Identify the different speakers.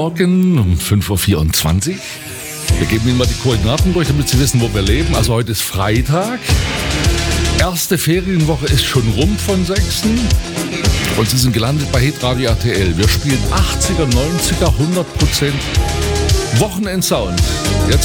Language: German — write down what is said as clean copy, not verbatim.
Speaker 1: Morgen um 5.24 Uhr. Wir geben Ihnen mal die Koordinaten durch, damit Sie wissen, wo wir leben. Also heute ist Freitag. Erste Ferienwoche ist schon rum von 6. Und Sie sind gelandet bei Hitradio RTL. Wir spielen 80er, 90er, 100% Wochenendsound. Jetzt